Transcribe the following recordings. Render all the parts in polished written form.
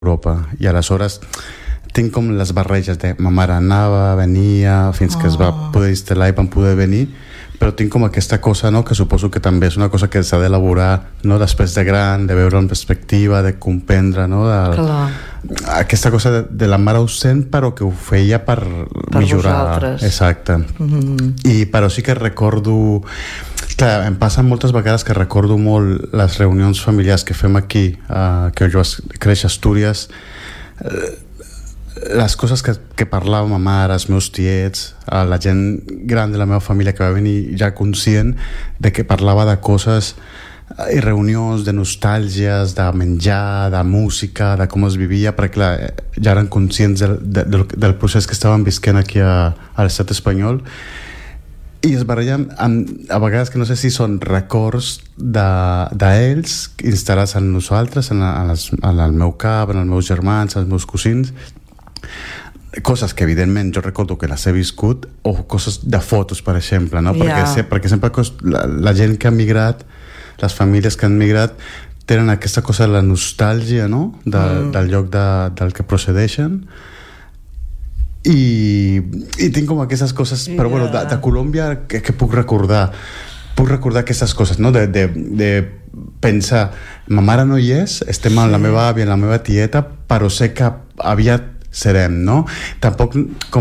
Europa, i aleshores tinc com les barreges de ma mare anava, venia, fins que es va poder instal·lar i van poder venir, però tinc com aquesta cosa, no?, que suposo que també és una cosa que s'ha d'elaborar, no?, després de gran, de veure en perspectiva, de comprendre, no?, aquesta cosa de la mare ausent, però que ho feia per millorar. Vosaltres. Exacte. I però sí que recordo... Clar, em passen moltes vegades que recordo molt les reunions familiars que fem aquí, que jo creix a Astúries, les coses que parlava ma mare, els meus tiets, la gent gran de la meva família que va venir ja conscient de que parlava de coses i reunions, de nostàlgies, de menjar, de música, de com es vivia, perquè clar, ja eren conscients del procés que estaven visquent aquí a l'estat espanyol, i es barregen a vegades que no sé si són records d'ells instal·lats en nosaltres, en el meu cap, en els meus germans, els meus cosins, coses que evidentment jo recordo que les he viscut, o coses de fotos, per exemple, no? Perquè sempre la gent que ha migrat, les famílies que han migrat, tenen aquesta cosa de la nostàlgia, no?, del lloc del que procedeixen, i tinc com aquestes coses, però bueno, de Colòmbia que puc recordar aquestes coses, no?, de pensar, ma mare no hi és, estem amb la meva àvia, la meva tieta, però sé que aviat serem, no? Tampoc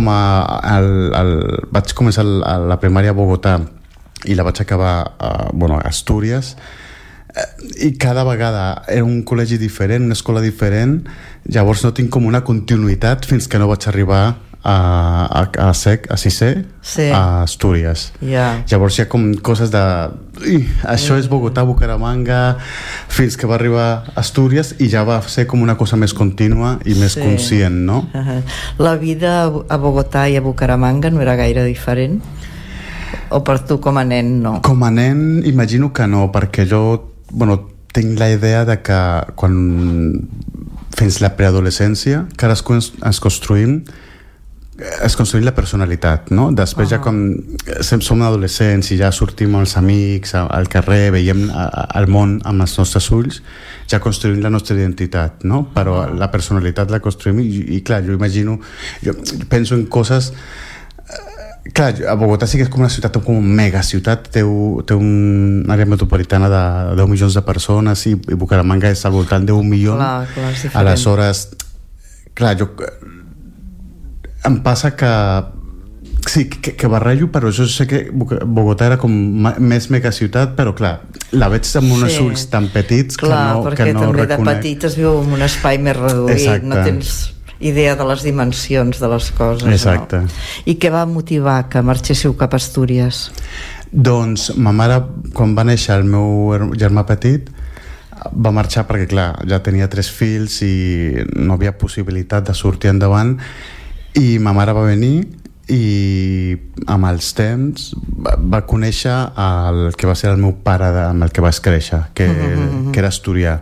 vaig començar la primària a Bogotà i la vaig acabar a Astúries, i cada vegada era un col·legi diferent, una escola diferent, llavors no tinc com una continuïtat fins que no vaig arribar a sisè, a Astúries. Llavors hi ha com coses de això és Bogotà, Bucaramanga, fins que va arribar a Astúries, i ja va ser com una cosa més contínua i més conscient, no? La vida a Bogotà i a Bucaramanga no era gaire diferent? O per tu com a nen no? Com a nen imagino que no, perquè jo tinc la idea de que quan fins la preadolescència cadascú ens construïm la personalitat, no? Després ja quan som adolescents i ja sortim amb els amics al carrer, veiem el món amb els nostres ulls, ja construïm la nostra identitat, no? Però la personalitat la construïm i clar, jo penso en coses. Clar, a Bogotà sí que és com una ciutat, com una mega ciutat, té una àrea metropolitana de 10 milions de persones, i Bucaramanga és al voltant d'1 milió. Aleshores, clar, em passa que sí, que barrejo, però jo sé que Bogotà era com més megaciutat, però clar, la veig amb uns ulls tan petits que no reconec. Perquè també de petit es viu en un espai més reduït, no tens idea de les dimensions de les coses. Exacte. I què va motivar que marxéssiu cap a Astúries? Doncs ma mare, quan va néixer el meu germà petit, va marxar perquè clar, ja tenia 3 fills i no havia possibilitat de sortir endavant, i ma mare va venir i amb els temps va conèixcer el que va ser el meu pare amb el que vaig créixer, que era asturià.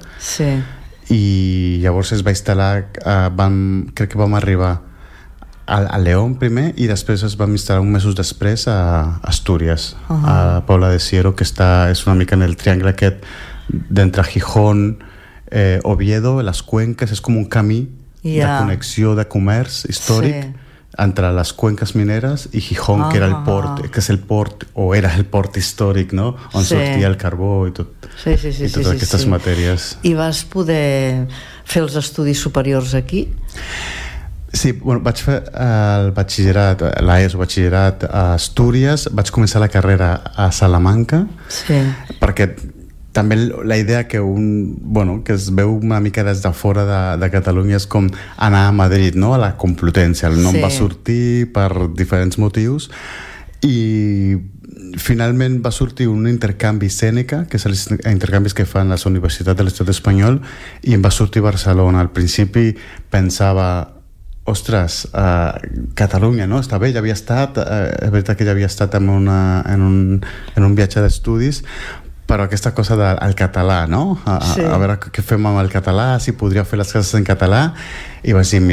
I llavors es va instal·lar, crec que vam arribar a León primer, i després es vam instal·lar uns mesos després a Astúries, a Pobla de Siero, que és una mica en el triangle aquest d'entre Gijón, Oviedo, les Cuenques, és com un camí de connexió de comerç històric entre les cuenques mineres i Gijón, que era el port, que és el port, o era el port històric, no?, on sortia el carbó i totes aquestes matèries. I vas poder fer els estudis superiors aquí? Sí, vaig fer el batxillerat, l'ESO batxillerat a Astúries, vaig començar la carrera a Salamanca, perquè també la idea que que es veu una mica des de fora de Catalunya és com anar a Madrid, no?, a la Complutense. El nom va sortir per diferents motius i finalment va sortir un intercanvi Sèneca, que és els intercanvis que fan les universitats de l'estat espanyol, i em va sortir Barcelona. Al principi pensava, ostres, Catalunya, no? Està bé, ja havia estat, és veritat que ja havia estat en un viatge d'estudis, però aquesta cosa del català, no? A veure què fem amb el català, si podria fer les classes en català, i vaig dir, mira,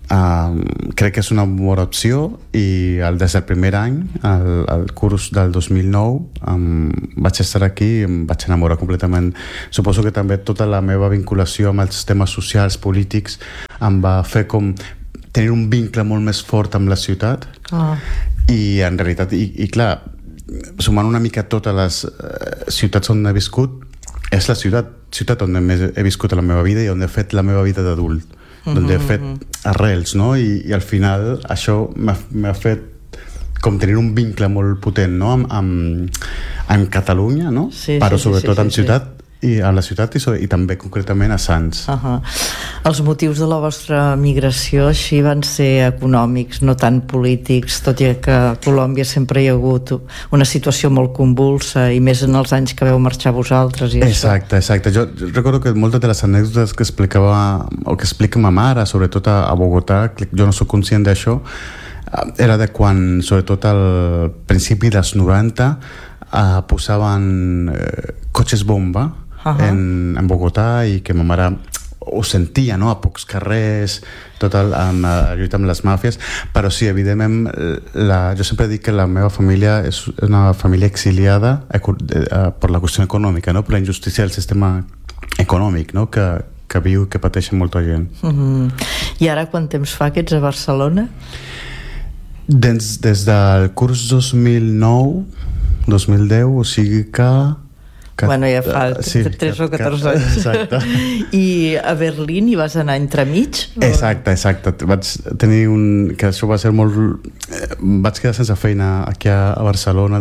crec que és una bona opció i des del primer any, el curs del 2009, vaig estar aquí i em vaig enamorar completament. Suposo que també tota la meva vinculació amb els temes socials, polítics, em va fer com tenir un vincle molt més fort amb la ciutat. I en realitat, i clar, sumant una mica totes les ciutats on he viscut, és la ciutat on he viscut a la meva vida i on he fet la meva vida d'adult, on he fet arrels, no? I al final això m'ha fet com tenir un vincle molt potent, no? amb Catalunya, no? Però sobretot amb ciutat, i a la ciutat i també concretament a Sants. Els motius de la vostra migració així van ser econòmics, no tant polítics, tot i que a Colòmbia sempre hi ha hagut una situació molt convulsa i més en els anys que veu marxar vosaltres i exacte. Jo recordo que moltes de les anècdotes que explicava o que explica ma mare, sobretot a Bogotà, jo no soc conscient d'això, era de quan, sobretot al principi dels 90, posaven cotxes bomba en Bogotà i que ma mare ho sentia, no? A pocs carrers, tot la lluita amb les màfies, però sí, evidentment jo sempre dic que la meva família és una família exiliada per la qüestió econòmica, no? Per la injustícia del sistema econòmic, no? Que viu i que pateixen molta gent. I ara quant temps fa que ets a Barcelona? Des del curs 2009-2010, o sigui que... Bueno, ja fa 3 o 14 anys. Exacte. I a Berlín hi vas anar entremig? Exacte. Vaig tenir que això va ser molt... Vaig quedar sense feina aquí a Barcelona el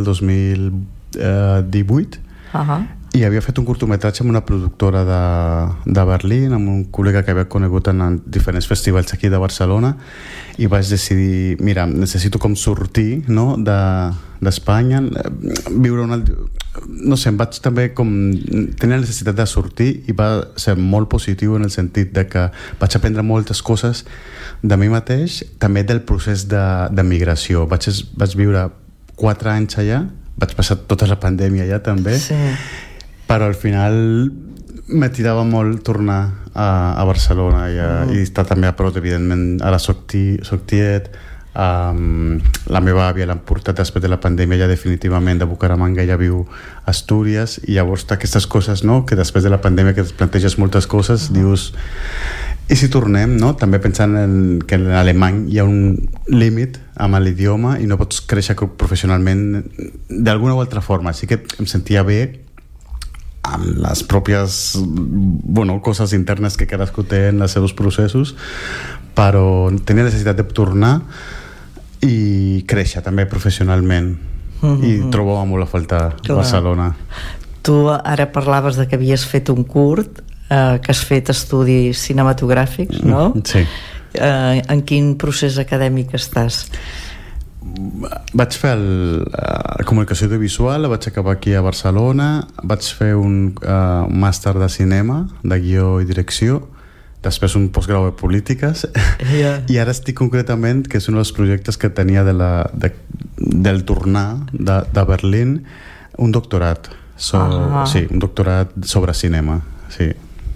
2018 i havia fet un curtmetratge amb una productora de Berlín, amb un col·lega que havia conegut en diferents festivals aquí de Barcelona, i vaig decidir, mira, necessito com sortir, no?, d'Espanya, viure no sé, em vaig també com tenir la necessitat de sortir, i va ser molt positiu en el sentit de que vaig aprendre moltes coses de mi mateix, també del procés de migració. Vaig viure 4 anys allà, vaig passar tota la pandèmia allà també, però al final me tirava molt tornar a Barcelona i estar també a prop, evidentment. Ara soc tiet, la meva àvia l'han portat després de la pandèmia ja definitivament de Bucaramanga, ja viu a Astúries, i llavors aquestes coses, no?, que després de la pandèmia que et planteges moltes coses, dius, i si tornem, no?, també pensant que en alemany hi ha un límit amb l'idioma i no pots créixer professionalment d'alguna o altra forma, així que em sentia bé amb les pròpies coses internes que cadascú té en els seus processos, però tenia necessitat de tornar i créixer també professionalment, i trobava molt a faltar Barcelona. Tu ara parlaves de que havies fet un curt, que has fet estudis cinematogràfics, no? Sí. En quin procés acadèmic estàs? Vaig fer comunicació audiovisual, la vaig acabar aquí a Barcelona, vaig fer un màster de cinema, de guió i direcció, després un postgrau de polítiques, i ara estic concretament, que és un dels projectes que tenia del tornar de Berlín, un doctorat, un doctorat sobre cinema, sí.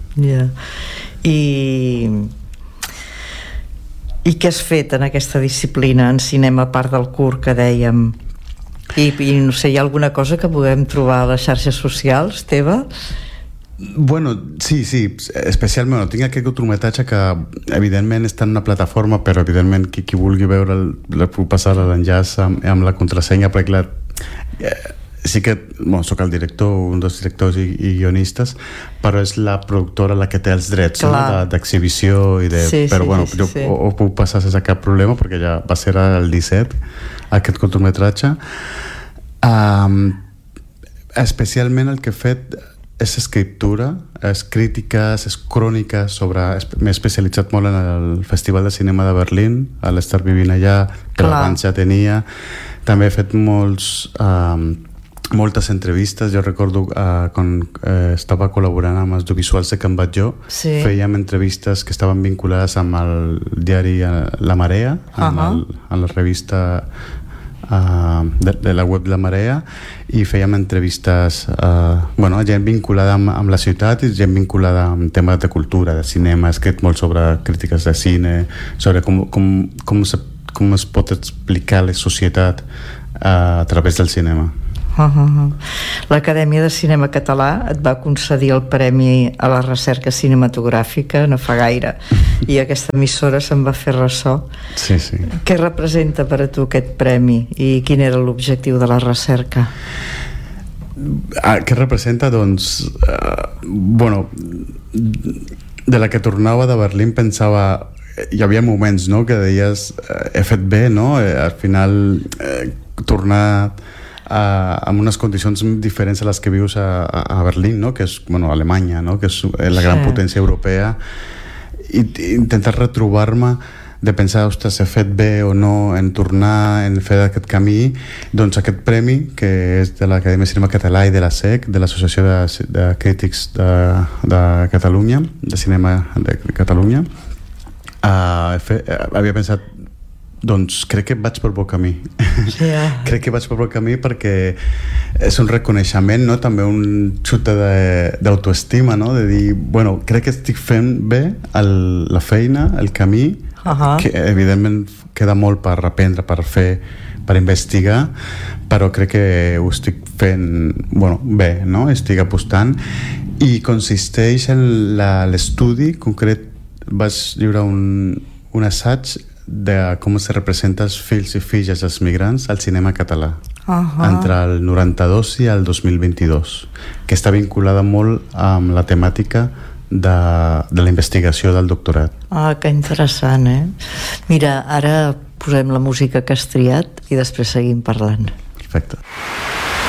I què has fet en aquesta disciplina, en cinema, a part del curt que dèiem? I no sé, hi ha alguna cosa que puguem trobar a les xarxes socials, teva? Bueno, sí, especialment tinc aquest curtmetratge que evidentment està en una plataforma, però evidentment qui vulgui veure la puc passar l'enllaç amb la contrasenya, perquè clar, sí que soc el director, un dels directors i guionistes, però és la productora la que té els drets d'exhibició però bueno, jo ho puc passar sense cap problema, perquè ja va ser el 17 aquest curtmetratge. Especialment el que he fet és escriptura, és crítiques, és cròniques m'he especialitzat molt en el Festival de Cinema de Berlín, a l'estar vivint allà, que abans ja tenia. També he fet moltes entrevistes. Jo recordo quan estava col·laborant amb els audiovisuals de Can Batlló, fèiem entrevistes que estaven vinculades amb el diari La Marea, amb la revista de la web de la Marea, i fèiem entrevistes a gent vinculada amb la ciutat i gent vinculada amb temes de cultura, de cinema. He escrit molt sobre crítiques de cine, sobre com es pot explicar la societat a través del cinema. L'Acadèmia de Cinema Català et va concedir el Premi a la Recerca Cinematogràfica no fa gaire, i aquesta emissora se'n va fer ressò. Sí. Què representa per a tu aquest premi i quin era l'objectiu de la recerca? Què representa? Doncs de la que tornava de Berlín pensava, hi havia moments, no?, que deies he fet bé, no?, al final tornar amb unes condicions diferents a les que vius a Berlín, no?, que és Alemanya, no?, que és la gran potència europea, i intentar retrobar-me, de pensar, ostres, he fet bé o no en tornar, en fer aquest camí. Doncs aquest premi, que és de l'Acadèmia de Cinema Català i de la SEC, de l'Associació de Crítics de Catalunya, de Cinema de Catalunya, havia pensat, doncs crec que vaig per bon camí. Crec que vaig per bon camí perquè és un reconeixement, no?, també un xut d'autoestima, no?, de dir, crec que estic fent bé la feina, el camí, que evidentment queda molt per aprendre, per fer, per investigar, però crec que ho estic fent bé, no?, estic apostant, i consisteix en l'estudi concret. Vaig lliurar un assaig de com es representen els fills i filles dels migrants al cinema català entre el 92 i el 2022, que està vinculada molt amb la temàtica de la investigació del doctorat. Que interessant, Mira, ara posem la música que has triat i després seguim parlant. Perfecte.